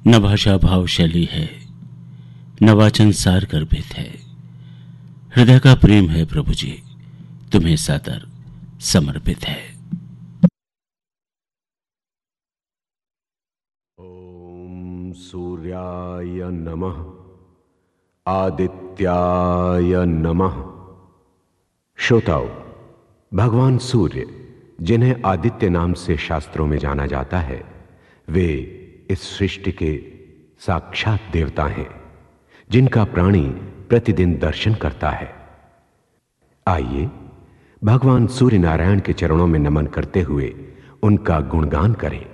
न भाषा भाव शैली है, न वाचन सार गर्भित है। हृदय का प्रेम है प्रभु जी, तुम्हें सादर समर्पित है। ओम सूर्याय नमः, आदित्याय नमः। श्रोताओ, भगवान सूर्य, जिन्हें आदित्य नाम से शास्त्रों में जाना जाता है, वे इस सृष्टि के साक्षात देवता हैं, जिनका प्राणी प्रतिदिन दर्शन करता है। आइए भगवान सूर्य नारायण के चरणों में नमन करते हुए उनका गुणगान करें।